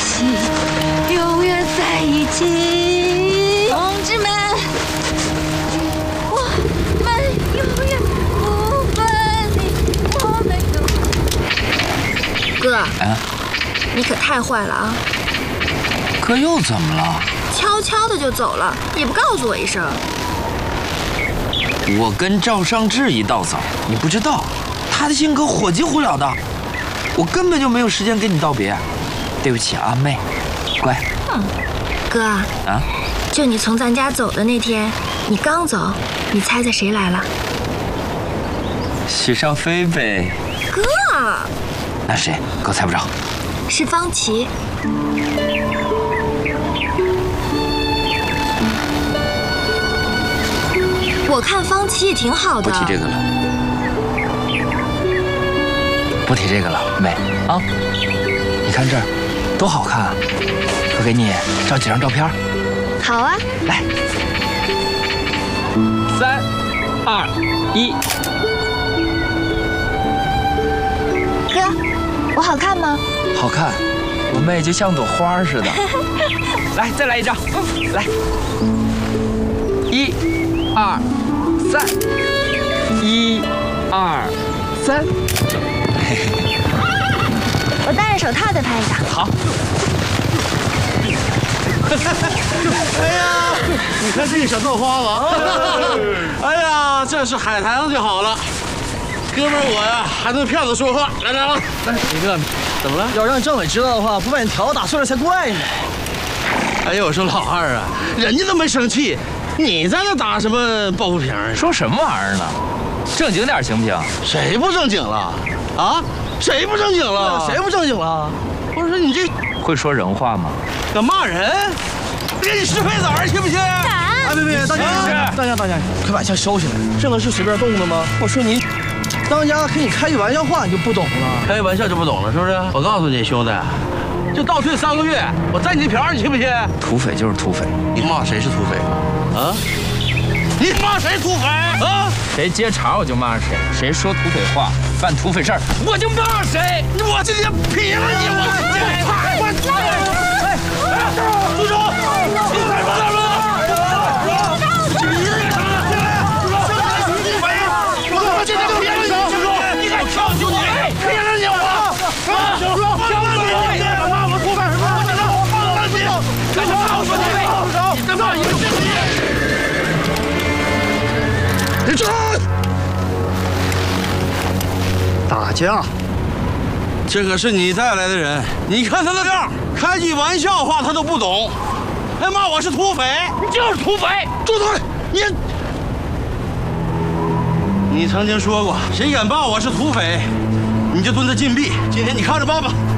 起，永远在一起。同志们，我们永远不分离，我们永远。哥，你可太坏了啊！ 哥又怎么了？ 悄悄的就走了，也不告诉我一声。 我跟赵尚志一道走，你不知道，他的性格火急火燎的，我根本就没有时间跟你道别。对不起啊，妹，乖。 哥啊，就你从咱家走的那天，你刚走，你猜猜谁来了？ 许尚飞呗。 哥， 那谁？哥猜不着。 是方琦。我看方琦也挺好的。 不提这个了，不提这个了，妹啊！你看这儿，多好看啊！我给你照几张照片。 好啊， 来，3、2、1。 哥，我好看吗？ 好看，我妹就像朵花似的。来，再来一张。来，1、2、3，1、2、3。 我戴着手套再拍一张。 好。 哎呀，你看这个小豆花子，哎呀，这是海苔上就好了。哥们儿我呀还能骗子说话，来，李哥，怎么了？ 要让政委知道的话，不把你条子打碎了才怪呢。 哎呦，我说老二啊，人家都没生气，你在那打什么抱不平啊？ 说什么玩意儿呢？正经点行不行？ 谁不正经了？啊？谁不正经了？ 谁不正经了？ 我说你这会说人话吗？ 敢骂人？给你吃飞枣行不行？ 哎，别，大家，快把枪收起来！这能是随便动的吗？我说你，当家跟你开句玩笑话，你就不懂了。 开玩笑就不懂了，是不是？我告诉你，兄弟，就倒退3个月，我占你的瓢，你信不信？ 土匪就是土匪， 你骂谁是土匪？啊？你骂谁土匪？啊？ 谁接茬我就骂谁，谁说土匪话、办土匪事儿，我就骂谁。 我今天劈了你！我住手！你干什么？ 打架， 这可是你带来的人，你看他那样，开句玩笑话他都不懂，还骂我是土匪， 你就是土匪！ 住嘴！你曾经说过，谁敢骂我是土匪，你就蹲着禁闭。今天你看着办吧。